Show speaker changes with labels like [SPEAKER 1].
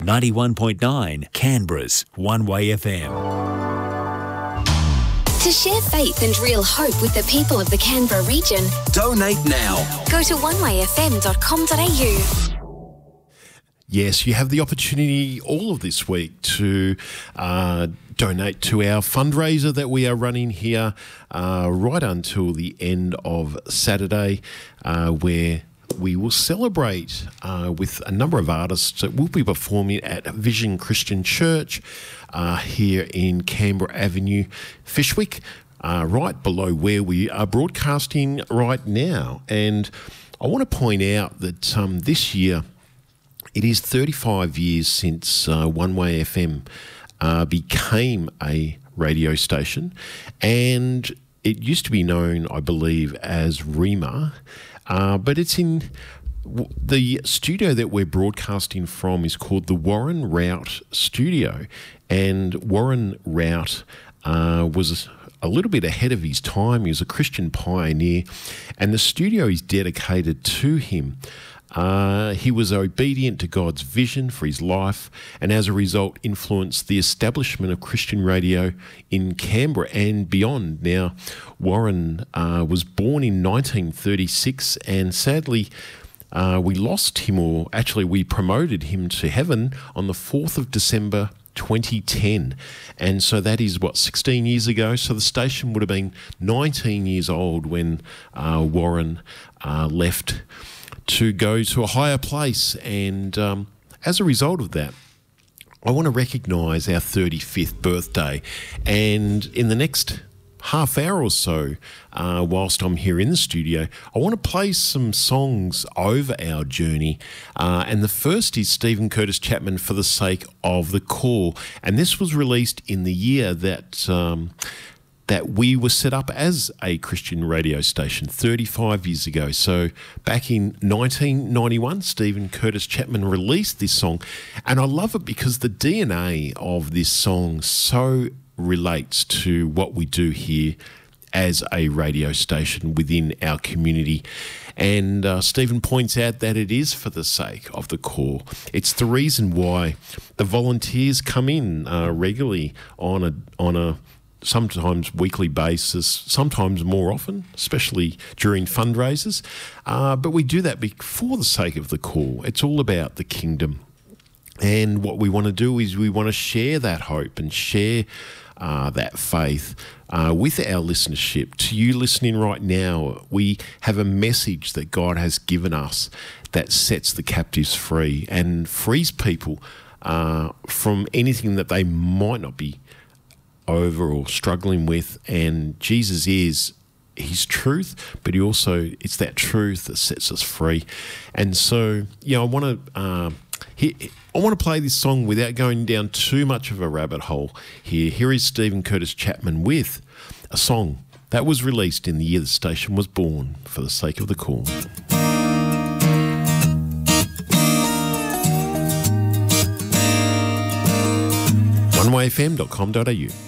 [SPEAKER 1] 91.9 Canberra's One Way FM.
[SPEAKER 2] To share faith and real hope with the people of the Canberra region,
[SPEAKER 3] donate now.
[SPEAKER 2] Go to onewayfm.com.au.
[SPEAKER 4] Yes, you have the opportunity all of this week to donate to our fundraiser that we are running here right until the end of Saturday, where we will celebrate with a number of artists that will be performing at Vision Christian Church here in Canberra Avenue, Fyshwick, right below where we are broadcasting right now. And I want to point out that this year it is 35 years since One Way FM became a radio station, and it used to be known, I believe, as Rima, but it's in the studio that we're broadcasting from is called the Warren Rout Studio, and Warren Rout was a little bit ahead of his time. He was a Christian pioneer, and the studio is dedicated to him. He was obedient to God's vision for his life, and as a result influenced the establishment of Christian radio in Canberra and beyond. Now, Warren was born in 1936, and sadly we lost him, or actually we promoted him to heaven on the 4th of December 2010, and so that is 16 years ago. So the station would have been 19 years old when Warren left to go to a higher place, and as a result of that, I want to recognise our 35th birthday, and in the next half hour or so, whilst I'm here in the studio, I want to play some songs over our journey, and the first is Stephen Curtis Chapman, For the Sake of the Call, and this was released in the year that we were set up as a Christian radio station 35 years ago. So back in 1991, Stephen Curtis Chapman released this song, and I love it because the DNA of this song so relates to what we do here as a radio station within our community. And Stephen points out that it is for the sake of the call. It's the reason why the volunteers come in regularly on a sometimes weekly basis, sometimes more often, especially during fundraisers. But we do that for the sake of the call. It's all about the kingdom. And what we want to do is we want to share that hope and share that faith with our listenership. To you listening right now, we have a message that God has given us that sets the captives free and frees people from anything that they might not be over or struggling with. And Jesus is his truth, but it's that truth that sets us free. And so, I want to play this song without going down too much of a rabbit hole here. Here is Stephen Curtis Chapman with a song that was released in the year the station was born, For the Sake of the Call. onewayfm.com.au